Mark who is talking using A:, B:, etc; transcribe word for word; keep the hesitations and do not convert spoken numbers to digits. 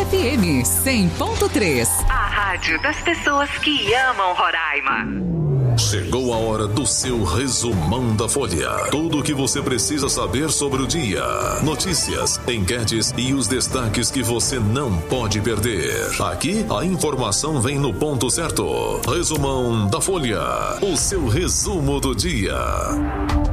A: F M cem ponto três.
B: A rádio das pessoas que amam Roraima.
C: Chegou a hora do seu resumão da Folha. Tudo o que você precisa saber sobre o dia. Notícias, enquetes e os destaques que você não pode perder. Aqui, a informação vem no ponto certo. Resumão da Folha. O seu resumo do dia.